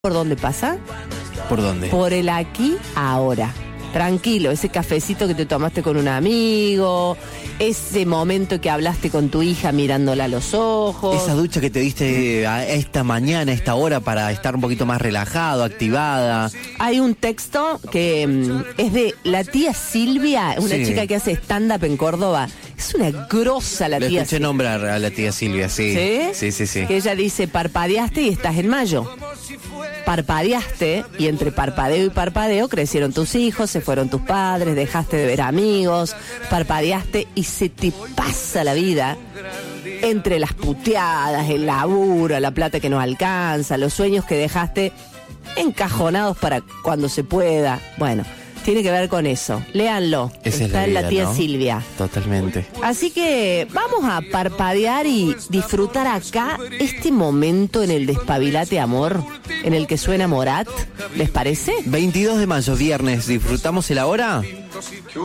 ¿Por dónde pasa? ¿Por dónde? Por el aquí, ahora. Tranquilo, ese cafecito que te tomaste con un amigo, ese momento que hablaste con tu hija mirándola a los ojos. Esa ducha que te diste a esta mañana, a esta hora, para estar un poquito más relajado, activada. Hay un texto que es de la tía Silvia, una chica que hace stand-up en Córdoba. Es una grosa la tía Silvia. Le escuché nombrar a la tía Silvia, sí. ¿Sí? Sí. Que ella dice, parpadeaste y estás en mayo. Parpadeaste y entre parpadeo y parpadeo crecieron tus hijos, se fueron tus padres, dejaste de ver amigos, parpadeaste y se te pasa la vida entre las puteadas, el laburo, la plata que no alcanza, los sueños que dejaste encajonados para cuando se pueda. Bueno, tiene que ver con eso. Léanlo. Esa está es en vida, la tía ¿no? Silvia. Totalmente. Así que vamos a parpadear y disfrutar acá este momento en el Despabilate Amor, en el que suena Morat. ¿Les parece? 22 de mayo, viernes. ¿Disfrutamos el ahora?